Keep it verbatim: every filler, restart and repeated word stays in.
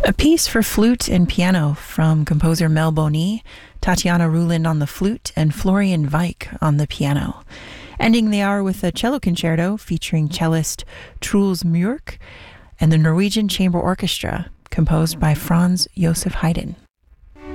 A piece for flute and piano from composer Mel Boni, Tatiana Rulin on the flute, and Florian Weik on the piano. Ending the hour with a cello concerto featuring cellist Truls Mørk and the Norwegian Chamber Orchestra, composed by Franz Josef Haydn.